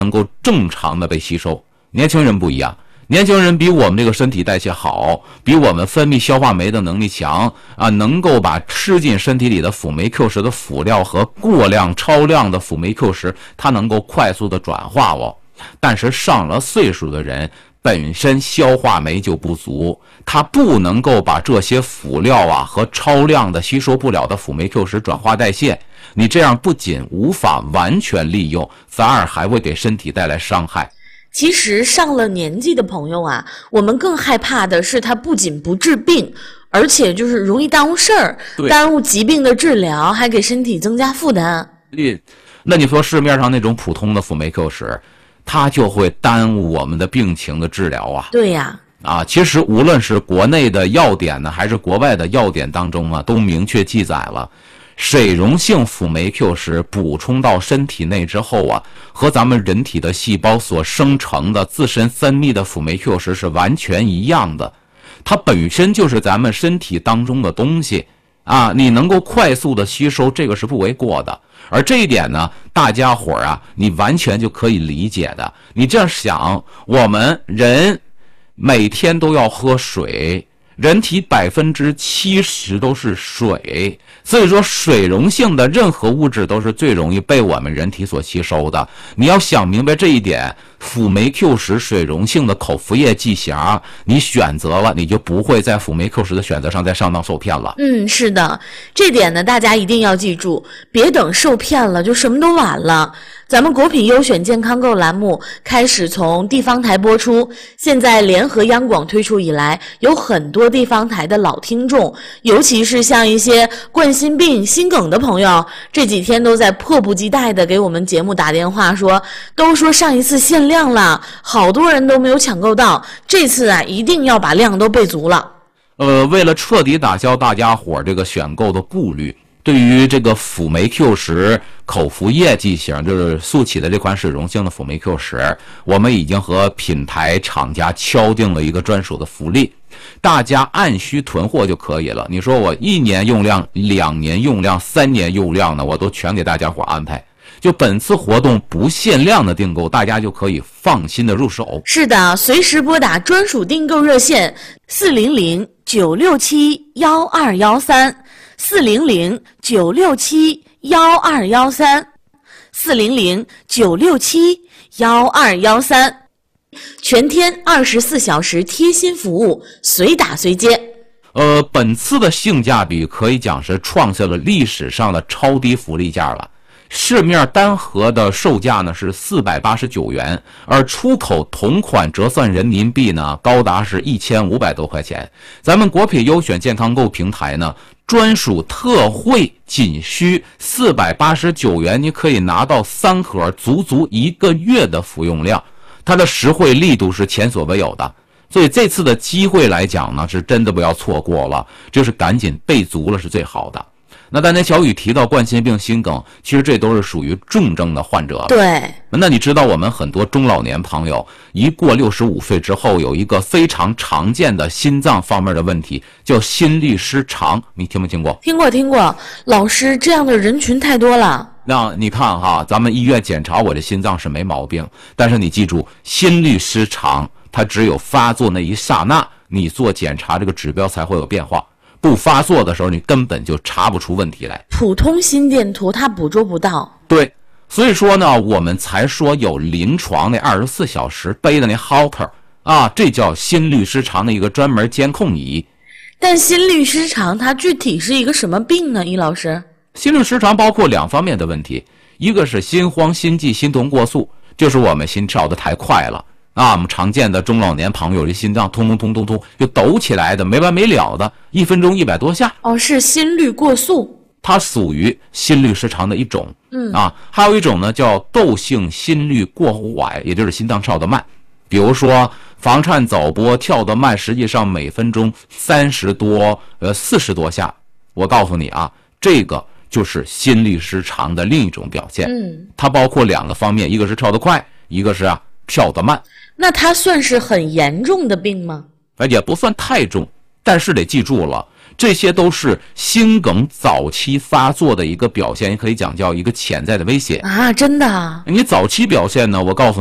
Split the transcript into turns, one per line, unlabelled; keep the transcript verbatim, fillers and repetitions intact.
能够正常的被吸收。年轻人不一样，年轻人比我们这个身体代谢好，比我们分泌消化酶的能力强啊，能够把吃进身体里的辅酶 Q 十的辅料和过量超量的辅酶 Q 十，它能够快速的转化哦。但是上了岁数的人本身消化酶就不足，它不能够把这些辅料啊和超量的吸收不了的辅酶 Q 十转化代谢，你这样不仅无法完全利用，反而还会给身体带来伤害。
其实上了年纪的朋友啊，我们更害怕的是它不仅不治病，而且就是容易耽误事儿，耽误疾病的治疗，还给身体增加负担。
那你说市面上那种普通的辅酶 Q 十，它就会耽误我们的病情的治疗啊。
对呀。
啊，其实无论是国内的药典呢，还是国外的药典当中啊，都明确记载了，水溶性辅酶 Q 十补充到身体内之后啊，和咱们人体的细胞所生成的自身分泌的辅酶 Q 十是完全一样的，它本身就是咱们身体当中的东西啊，你能够快速的吸收，这个是不为过的。而这一点呢，大家伙儿啊，你完全就可以理解的。你这样想，我们人每天都要喝水，人体百分之七十都是水，所以说水溶性的任何物质都是最容易被我们人体所吸收的。你要想明白这一点，辅酶 Q 十水溶性的口服液剂型，你选择了，你就不会在辅酶 Q 十的选择上再上当受骗了。
嗯，是的，这点呢，大家一定要记住，别等受骗了就什么都晚了。咱们国品优选健康购栏目开始从地方台播出，现在联合央广推出以来，有很多地方台的老听众，尤其是像一些冠心病、心梗的朋友，这几天都在迫不及待的给我们节目打电话说，都说上一次限量了，好多人都没有抢购到，这次啊一定要把量都备足了。
呃，为了彻底打消大家伙这个选购的顾虑，对于这个辅酶 Q 十口服液剂型，就是速起的这款水溶性的辅酶 Q 十，我们已经和品牌厂家敲定了一个专属的福利，大家按需囤货就可以了。你说我一年用量、两年用量、三年用量呢，我都全给大家伙安排。就本次活动不限量的订购，大家就可以放心的入手。
是的，随时拨打专属订购热线四零零九六七幺二幺三。四零零九六七幺二幺三，四零零九六七幺二幺三，全天二十四小时贴心服务，随打随接。
呃，本次的性价比可以讲是创下了历史上的超低福利价了。市面单盒的售价呢是四百八十九元，而出口同款折算人民币呢高达是一千五百多块钱。咱们国品优选健康购平台呢专属特惠，仅需四百八十九元，你可以拿到三盒，足足一个月的服用量，它的实惠力度是前所未有的。所以这次的机会来讲呢，是真的不要错过了，就是赶紧备足了是最好的。那刚才小雨提到冠心病、心梗，其实这都是属于重症的患者。
对。
那你知道我们很多中老年朋友一过六十五岁之后，有一个非常常见的心脏方面的问题，叫心律失常，你听没听过？
听过听过，老师，这样的人群太多了。
那你看哈，咱们医院检查我的心脏是没毛病，但是你记住，心律失常它只有发作那一刹那，你做检查这个指标才会有变化。不发作的时候，你根本就查不出问题来。
普通心电图它捕捉不到。
对，所以说呢，我们才说有临床那二十四小时背的那 Holter 啊，这叫心律失常的一个专门监控仪。
但心律失常它具体是一个什么病呢？易老师，
心律失常包括两方面的问题，一个是心慌、心悸、心动过速，就是我们心跳的太快了。啊，我们常见的中老年朋友，这心脏通通通通通就抖起来的，没完没了的，一分钟一百多下。
哦，是心律过速，
它属于心律失常的一种。
嗯
啊，还有一种呢叫窦性心律过缓，也就是心脏跳得慢。比如说房颤走波跳得慢，实际上每分钟三十多呃四十多下。我告诉你啊，这个就是心律失常的另一种表现。
嗯，
它包括两个方面，一个是跳得快，一个是啊跳得慢。
那它算是很严重的病吗？
也不算太重，但是得记住了， 这些都是心梗早期发作的一个表现，也可以讲叫一个潜在的危险
啊，真的啊。
你早期表现呢，我告诉